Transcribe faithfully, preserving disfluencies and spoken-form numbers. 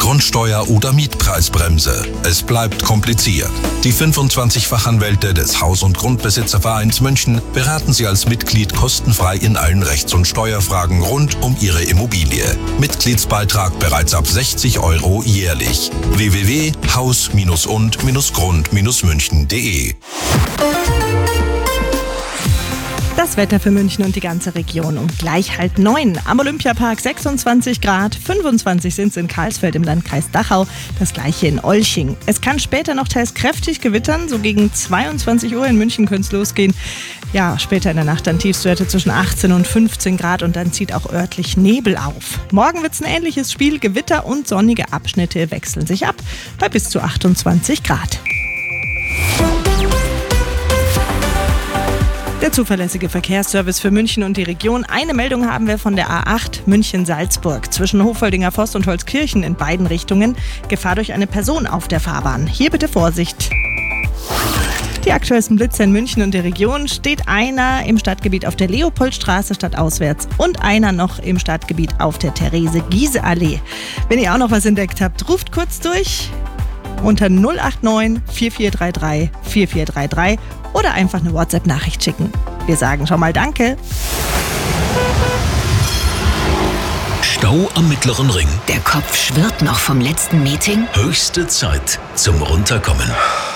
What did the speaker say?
Grundsteuer oder Mietpreisbremse. Es bleibt kompliziert. Die fünfundzwanzig Fachanwälte des Haus- und Grundbesitzervereins München beraten Sie als Mitglied kostenfrei in allen Rechts- und Steuerfragen rund um Ihre Immobilie. Mitgliedsbeitrag bereits ab sechzig Euro jährlich. w w w punkt haus und grund münchen punkt de. Das Wetter für München und die ganze Region um gleich halb neun. Am Olympiapark sechsundzwanzig Grad, fünfundzwanzig sind es in Karlsfeld im Landkreis Dachau, das gleiche in Olching. Es kann später noch teils kräftig gewittern, so gegen zweiundzwanzig Uhr in München könnte es losgehen. Ja, später in der Nacht dann Tiefstwerte zwischen achtzehn und fünfzehn Grad und dann zieht auch örtlich Nebel auf. Morgen wird es ein ähnliches Spiel, Gewitter und sonnige Abschnitte wechseln sich ab bei bis zu achtundzwanzig Grad. Der zuverlässige Verkehrsservice für München und die Region. Eine Meldung haben wir von der A acht München-Salzburg. Zwischen Hofoldinger Forst und Holzkirchen in beiden Richtungen. Gefahr durch eine Person auf der Fahrbahn. Hier bitte Vorsicht. Die aktuellsten Blitze in München und der Region. Steht einer im Stadtgebiet auf der Leopoldstraße stadtauswärts und einer noch im Stadtgebiet auf der Therese-Giese-Allee. Wenn ihr auch noch was entdeckt habt, ruft kurz durch unter null acht neun vier vier drei drei vier vier drei drei oder einfach eine WhatsApp-Nachricht schicken. Wir sagen schon mal Danke. Stau am Mittleren Ring. Der Kopf schwirrt noch vom letzten Meeting. Höchste Zeit zum Runterkommen.